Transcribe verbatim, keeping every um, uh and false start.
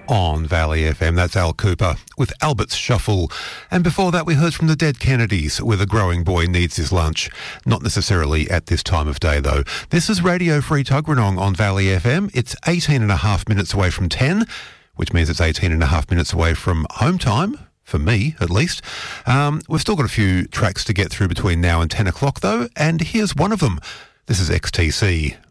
on Valley F M. That's Al Cooper with Albert's Shuffle. And before that, we heard from the Dead Kennedys with A Growing Boy Needs His Lunch. Not necessarily at this time of day, though. This is Radio Free Tuggeranong on Valley F M. It's eighteen and a half minutes away from ten, which means it's eighteen and a half minutes away from home time. For me, at least. Um, we've still got a few tracks to get through between now and ten o'clock, though, and here's one of them. This is X T C.